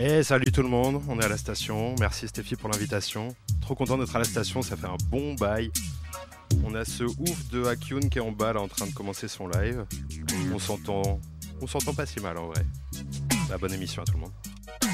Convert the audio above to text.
Et salut tout le monde, on est à la station. Merci Stéphie pour l'invitation. Trop content d'être à la station, ça fait un bon bail. On a ce ouf de Hakyun qui est en bas là en train de commencer son live. On s'entend pas si mal en vrai. Bonne émission à tout le monde.